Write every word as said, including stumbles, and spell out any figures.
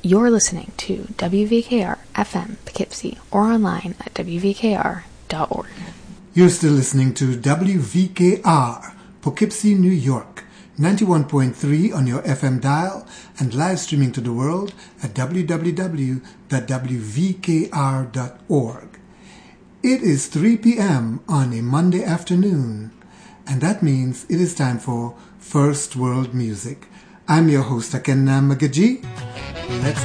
You're listening to W V K R F M Poughkeepsie or online at w v k r dot org. You're still listening to W V K R, Poughkeepsie, New York, ninety-one point three on your F M dial and live streaming to the world at w w w dot w v k r dot org. It is three p.m. on a Monday afternoon, and that means it is time for First World Music. I'm your host, Akenna Magaji. Let's